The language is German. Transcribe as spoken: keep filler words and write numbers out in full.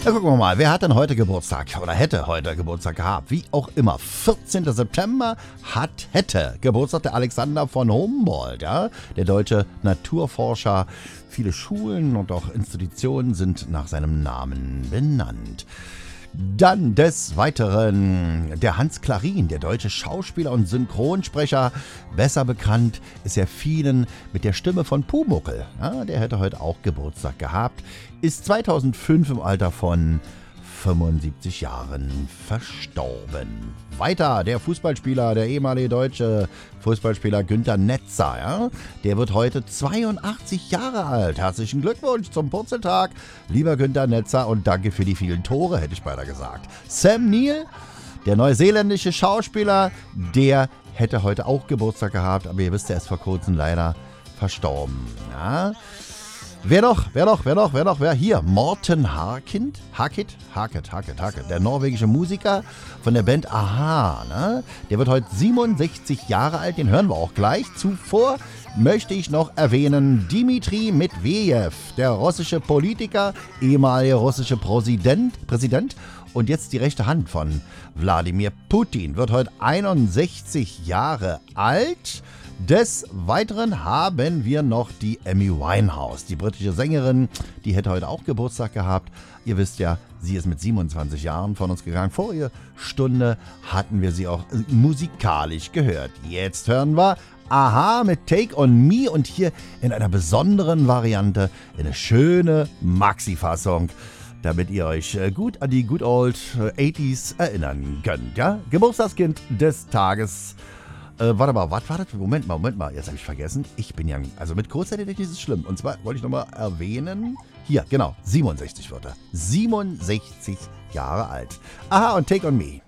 Ja, gucken wir mal, wer hat denn heute Geburtstag oder hätte heute Geburtstag gehabt? Wie auch immer, vierzehnten September hat, hätte Geburtstag der Alexander von Humboldt, ja, der deutsche Naturforscher. Viele Schulen und auch Institutionen sind nach seinem Namen benannt. Dann des Weiteren der Hans Klarin, der deutsche Schauspieler und Synchronsprecher, besser bekannt ist er vielen mit der Stimme von Pumuckl. Ja, der hätte heute auch Geburtstag gehabt, ist zweitausendfünf im Alter von fünfundsiebzig Jahren verstorben. Weiter der Fußballspieler, der ehemalige deutsche Fußballspieler Günter Netzer. Ja? Der wird heute zweiundachtzig Jahre alt. Herzlichen Glückwunsch zum Purzeltag, lieber Günter Netzer, und danke für die vielen Tore, hätte ich beinahe gesagt. Sam Neill, der neuseeländische Schauspieler, der hätte heute auch Geburtstag gehabt, aber ihr wisst, er ist vor kurzem leider verstorben. Ja? Wer noch, wer noch, wer noch, wer noch, wer? Hier, Morten Harket, Harket, Harket, Harket, Harket, der norwegische Musiker von der Band Aha, ne? Der wird heute siebenundsechzig Jahre alt, den hören wir auch gleich. Zuvor möchte ich noch erwähnen Dmitri Medvedev, der russische Politiker, ehemaliger russischer Präsident, Präsident und jetzt die rechte Hand von Wladimir Putin, wird heute einundsechzig Jahre alt. Des Weiteren haben wir noch die Amy Winehouse, die britische Sängerin, die hätte heute auch Geburtstag gehabt. Ihr wisst ja, sie ist mit siebenundzwanzig Jahren von uns gegangen. Vorige Stunde hatten wir sie auch musikalisch gehört. Jetzt hören wir Aha mit Take on Me und hier in einer besonderen Variante eine schöne Maxi-Fassung, damit ihr euch gut an die Good Old achtziger erinnern könnt. Ja? Geburtstagskind des Tages. Äh, warte mal, was war das? Moment mal, Moment mal, jetzt habe ich vergessen. Ich bin ja, also mit Kurzzeitgedächtnis ist es schlimm. Und zwar wollte ich nochmal erwähnen, hier, genau, siebenundsechzig wird er. siebenundsechzig Jahre alt. Aha, und Take on Me.